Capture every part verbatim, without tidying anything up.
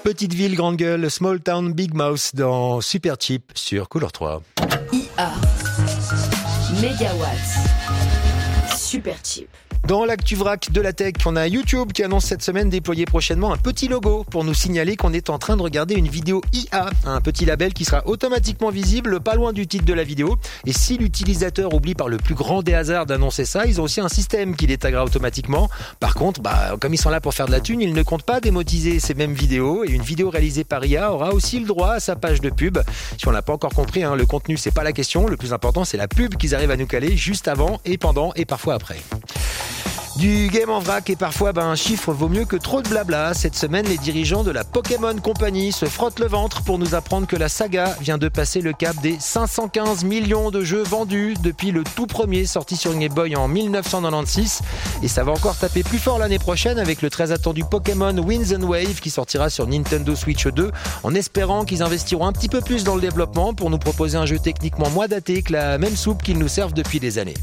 Petite ville, grande gueule, Small Town, Big Mouth dans Super Cheap sur Couleur trois. I A Mégawatts Super Cheap. Dans l'actu vrac de la tech, on a YouTube qui annonce cette semaine déployer prochainement un petit logo pour nous signaler qu'on est en train de regarder une vidéo I A, un petit label qui sera automatiquement visible pas loin du titre de la vidéo. Et si l'utilisateur oublie par le plus grand des hasards d'annoncer ça, ils ont aussi un système qui les taguera automatiquement. Par contre, bah, comme ils sont là pour faire de la thune, ils ne comptent pas démonétiser ces mêmes vidéos. Et une vidéo réalisée par I A aura aussi le droit à sa page de pub. Si on l'a pas encore compris, hein, le contenu c'est pas la question. Le plus important c'est la pub qu'ils arrivent à nous caler juste avant et pendant et parfois après. Du game en vrac et parfois ben, un chiffre vaut mieux que trop de blabla. Cette semaine, les dirigeants de la Pokémon Company se frottent le ventre pour nous apprendre que la saga vient de passer le cap des cinq cent quinze millions de jeux vendus depuis le tout premier sorti sur Game Boy en dix-neuf cent quatre-vingt-seize. Et ça va encore taper plus fort l'année prochaine avec le très attendu Pokémon Winds and Wave qui sortira sur Nintendo Switch deux en espérant qu'ils investiront un petit peu plus dans le développement pour nous proposer un jeu techniquement moins daté que la même soupe qu'ils nous servent depuis des années.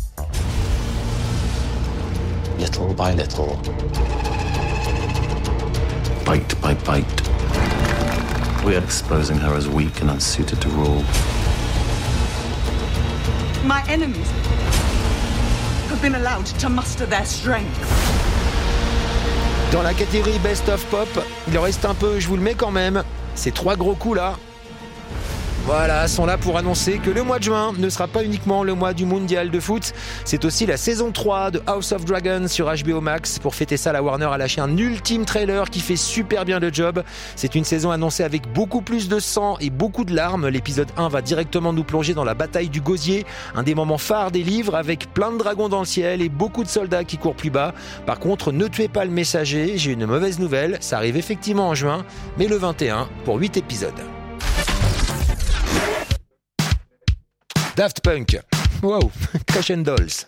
Little by little, bite by bite, we are exposing her as weak and unsuited to rule. My enemies have been allowed to muster their strength. Dans la catégorie Best of Pop, il en reste un peu, je vous le mets quand même. Ces trois gros coups là, voilà, sont là pour annoncer que le mois de juin ne sera pas uniquement le mois du mondial de foot, c'est aussi la saison trois de House of Dragon sur H B O Max. Pour fêter ça, la Warner a lâché un ultime trailer qui fait super bien le job. C'est une saison annoncée avec beaucoup plus de sang et beaucoup de larmes. L'épisode un va directement nous plonger dans la bataille du Gosier, un des moments phares des livres avec plein de dragons dans le ciel et beaucoup de soldats qui courent plus bas. Par contre, ne tuez pas le messager, j'ai une mauvaise nouvelle, ça arrive effectivement en juin, mais le vingt et un pour huit épisodes. Daft Punk. Wow, Crash and Dolls.